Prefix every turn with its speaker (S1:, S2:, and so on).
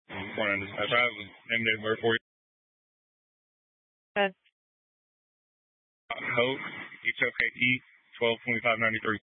S1: Morning, dispatch. I have a name and date of birth for you.
S2: Good.
S1: Hope, HOKE, 12/25/93.